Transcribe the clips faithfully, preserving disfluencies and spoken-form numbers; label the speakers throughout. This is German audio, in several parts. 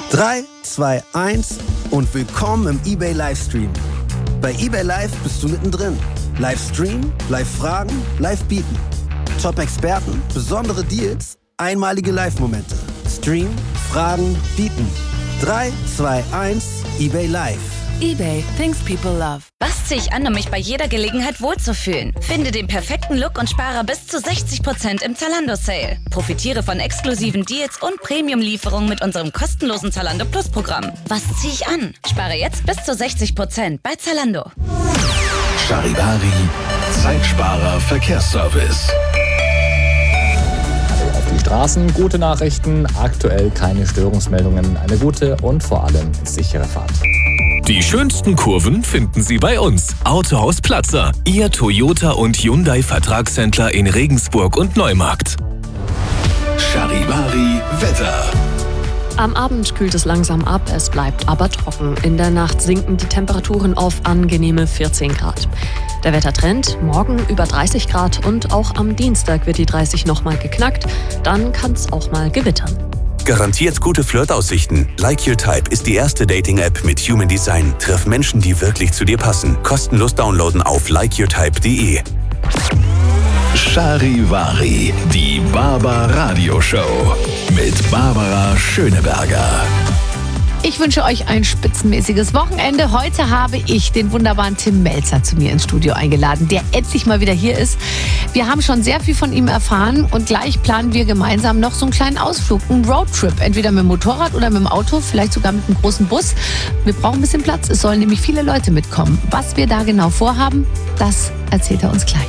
Speaker 1: drei, zwei, eins und willkommen im eBay Livestream. Bei eBay Live bist du mittendrin. Livestream, Live-Fragen, Live-Bieten. Top-Experten, besondere Deals, einmalige Live-Momente. Stream, Fragen, Bieten. drei, zwei, eins, eBay Live.
Speaker 2: eBay, things people love.
Speaker 3: Was ziehe ich an, um mich bei jeder Gelegenheit wohlzufühlen? Finde den perfekten Look und spare bis zu sechzig Prozent im Zalando-Sale. Profitiere von exklusiven Deals und Premium-Lieferungen mit unserem kostenlosen Zalando Plus-Programm. Was ziehe ich an? Spare jetzt bis zu sechzig Prozent bei Zalando.
Speaker 4: Charivari, Zeitsparer Verkehrsservice.
Speaker 5: Auf die Straßen, gute Nachrichten, aktuell keine Störungsmeldungen, eine gute und vor allem sichere Fahrt.
Speaker 4: Die schönsten Kurven finden Sie bei uns. Autohaus Platzer, Ihr Toyota und Hyundai Vertragshändler in Regensburg und Neumarkt. Charivari Wetter.
Speaker 6: Am Abend kühlt es langsam ab, es bleibt aber trocken. In der Nacht sinken die Temperaturen auf angenehme vierzehn Grad. Der Wettertrend, morgen über dreißig Grad und auch am Dienstag wird die dreißig nochmal geknackt. Dann kann es auch mal gewittern.
Speaker 7: Garantiert gute Flirtaussichten. Like Your Type ist die erste Dating-App mit Human Design. Triff Menschen, die wirklich zu dir passen. Kostenlos downloaden auf like your type punkt de.
Speaker 4: Charivari, die Barbar Radio Show mit Barbara Schöneberger.
Speaker 8: Ich wünsche euch ein spitzenmäßiges Wochenende. Heute habe ich den wunderbaren Tim Melzer zu mir ins Studio eingeladen, der endlich mal wieder hier ist. Wir haben schon sehr viel von ihm erfahren und gleich planen wir gemeinsam noch so einen kleinen Ausflug, einen Roadtrip. Entweder mit dem Motorrad oder mit dem Auto, vielleicht sogar mit einem großen Bus. Wir brauchen ein bisschen Platz, es sollen nämlich viele Leute mitkommen. Was wir da genau vorhaben, das erzählt er uns gleich.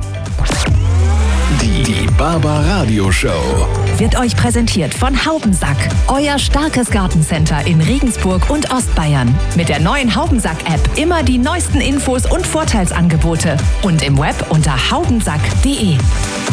Speaker 4: Die, die Barbar Radio Show
Speaker 9: wird euch präsentiert von Haubensack, euer starkes Gartencenter in Regensburg und Ostbayern. Mit der neuen Haubensack-App immer die neuesten Infos und Vorteilsangebote und im Web unter haubensack punkt de.